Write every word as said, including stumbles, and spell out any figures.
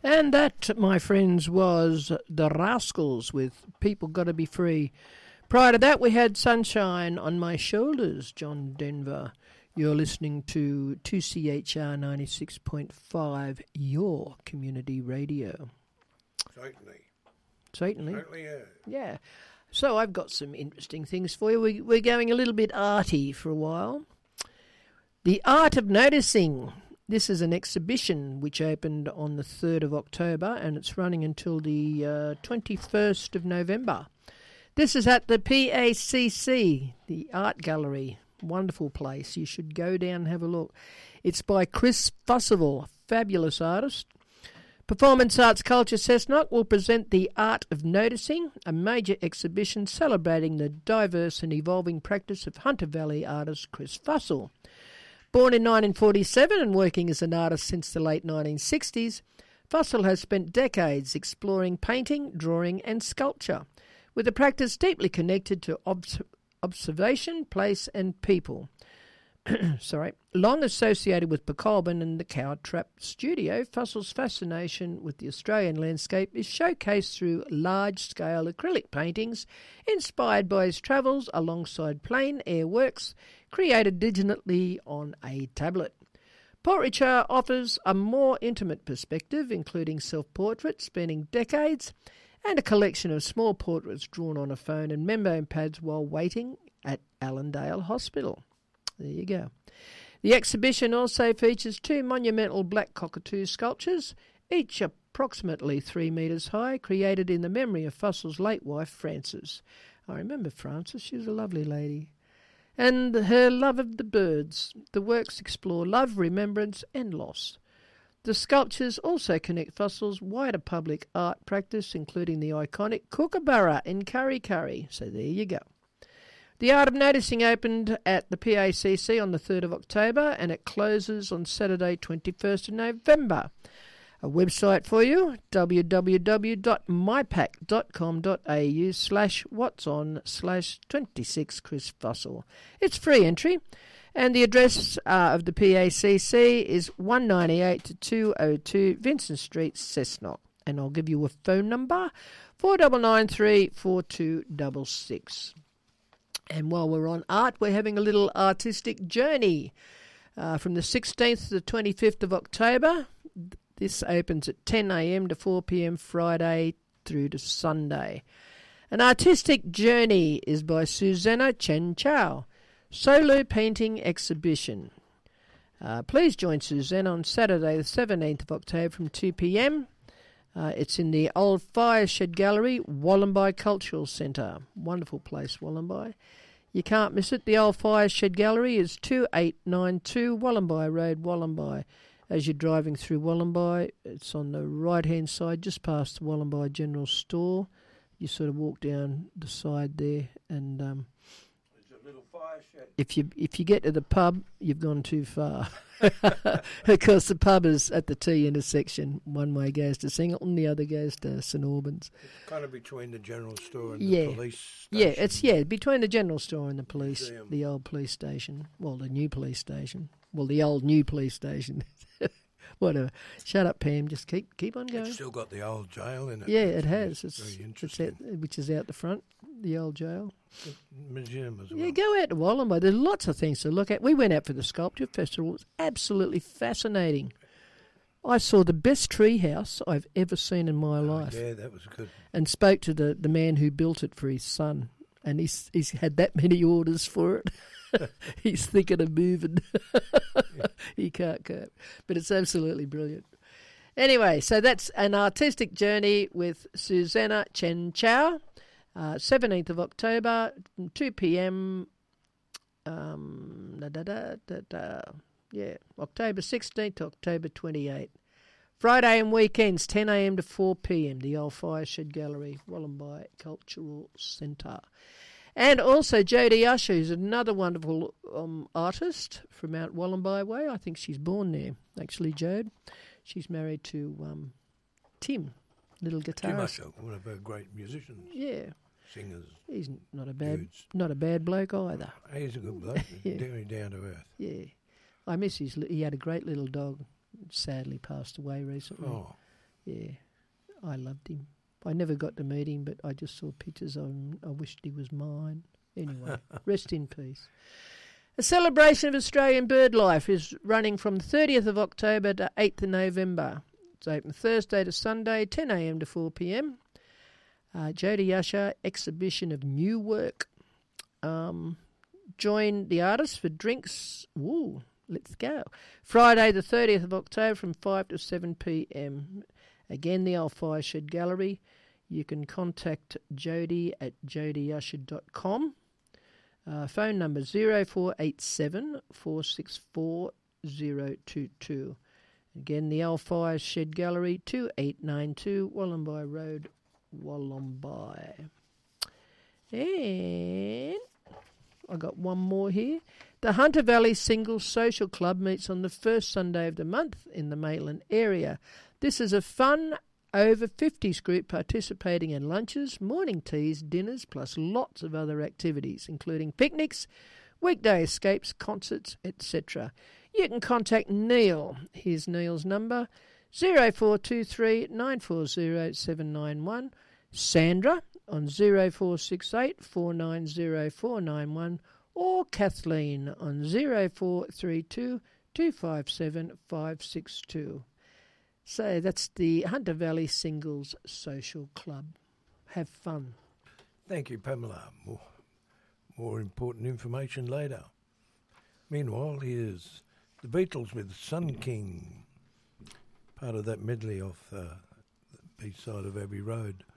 And that, my friends, was The Rascals with People Gotta Be Free. Prior to that, we had Sunshine on My Shoulders, John Denver. You're listening to two C H R ninety-six point five, your community radio. Certainly. Certainly. Certainly, yeah. Yeah. So I've got some interesting things for you. We, we're going a little bit arty for a while. The Art of Noticing. This is an exhibition which opened on the third of October and it's running until the uh, twenty-first of November. This is at the P A C C, the Art Gallery. Wonderful place. You should go down and have a look. It's by Chris Fussell, fabulous artist. Performance Arts Culture Cessnock will present The Art of Noticing, a major exhibition celebrating the diverse and evolving practice of Hunter Valley artist Chris Fussell. Born in nineteen forty-seven and working as an artist since the late nineteen sixties, Fussell has spent decades exploring painting, drawing and sculpture, with a practice deeply connected to obs- observation, place and people. Sorry. Long associated with Pacolbin and the Cow Trap Studio, Fussell's fascination with the Australian landscape is showcased through large-scale acrylic paintings inspired by his travels alongside plain air works created digitally on a tablet. Portraiture offers a more intimate perspective, including self-portraits spanning decades and a collection of small portraits drawn on a phone and memo pads while waiting at Allendale Hospital. There you go. The exhibition also features two monumental black cockatoo sculptures, each approximately three metres high, created in the memory of Fussell's late wife, Frances. I remember Frances, she was a lovely lady. And her love of the birds. The works explore love, remembrance and loss. The sculptures also connect Fussell's wider public art practice, including the iconic Kookaburra in Kurri Kurri. So there you go. The Art of Noticing opened at the P A C C on the third of October and it closes on Saturday twenty-first of November. A website for you, w w w dot my pac dot com dot a u slash what's on slash twenty-six Chris Fussell. It's free entry and the address uh, of the P A C C is one ninety-eight to two oh two Vincent Street, Cessnock. And I'll give you a phone number, four nine nine three, four two six six. And while we're on art, we're having a little artistic journey uh, from the sixteenth to the twenty-fifth of October. This opens at ten a.m. to four p.m. Friday through to Sunday. An artistic journey is by Susanna Chen Chow, solo painting exhibition. Uh, please join Susanna on Saturday the seventeenth of October from two p.m. Uh, it's in the Old Fireshed Gallery, Wollombi Cultural Centre. Wonderful place, Wollombi. You can't miss it. The Old Fireshed Gallery is two eight nine two Wollombi Road, Wollombi. As you're driving through Wollombi, it's on the right-hand side, just past the Wollombi General Store. You sort of walk down the side there, and um, there's a little fire shed. If you if you get to the pub, you've gone too far. Because the pub is at the T intersection. One way goes to Singleton, the other goes to St Albans. It's kind of between the general store and yeah. the police station. Yeah, it's yeah between the general store and the police, Museum. the old police station. Well, the new police station. Well, the old new police station. Whatever. Shut up, Pam. Just keep keep on going. It's still got the old jail in it. Yeah, it has. It's, very it's interesting. out, which is out the front, the old jail. The museum as well. Yeah, go out to Wollombi. There's lots of things to look at. We went out for the sculpture festival. It was absolutely fascinating. I saw the best tree house I've ever seen in my Oh, life. yeah, that was good. And spoke to the, the man who built it for his son. And he's he's had that many orders for it. He's thinking of moving. Yeah. He can't cope. But it's absolutely brilliant. Anyway, so that's an artistic journey with Susanna Chen Chow. Uh, seventeenth of October, two p.m. Um, da, da, da, da, da. Yeah, October sixteenth to October twenty-eighth. Friday and weekends, ten a.m. to four p.m. The Old Fireshed Gallery, Wollombi Cultural Centre. And also Jodie Usher, who's another wonderful um, artist from out Wollombi way. I think she's born there, actually, Jode. She's married to um, Tim, little guitarist. Tim Usher, one of our great musicians. Yeah. Singers. He's not a bad dudes. not a bad bloke either. He's a good bloke. Yeah. Very down to earth. Yeah. I miss his... He had a great little dog, sadly passed away recently. Oh. Yeah, I loved him. I never got to meet him, but I just saw pictures of him. I wished he was mine. Anyway, rest in peace. A celebration of Australian bird life is running from the thirtieth of October to eighth of November. It's open Thursday to Sunday, ten a m to four p m. Uh, Jody Usher exhibition of new work. Um, join the artists for drinks. Ooh, let's go. Friday the thirtieth of October from five to seven p m. Again, the old Fire Shed Gallery. You can contact Jody at jody usher dot com. Uh, phone number zero four eight seven, four six four, zero two two. Again, the Old Fire Shed Gallery, two eight nine two Wollombi Road, Wollombi. And I got one more here. The Hunter Valley Singles Social Club meets on the first Sunday of the month in the Maitland area. This is a fun over fifties group participating in lunches, morning teas, dinners, plus lots of other activities, including picnics, weekday escapes, concerts, et cetera. You can contact Neil. Here's Neil's number, zero four two three, nine four zero, seven nine one. Sandra on zero four six eight, four nine zero, four nine one. Or Kathleen on zero four three two, two five seven, five six two. So that's the Hunter Valley Singles Social Club. Have fun. Thank you, Pamela. More, more important information later. Meanwhile, here's the Beatles with Sun King, part of that medley off uh, the B-side of Abbey Road.